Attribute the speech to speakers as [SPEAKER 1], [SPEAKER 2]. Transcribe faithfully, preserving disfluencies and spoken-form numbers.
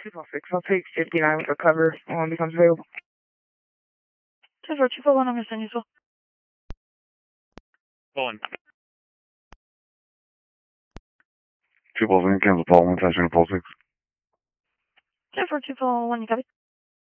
[SPEAKER 1] two four six. I'll take fifty-nine with a cover when one becomes available.
[SPEAKER 2] ten four two four one, I'm going to send you as well.
[SPEAKER 3] Pulling.
[SPEAKER 4] Two balls in, cancel Paul one, Sasha, Paul six.
[SPEAKER 2] ten four two four one, you copy?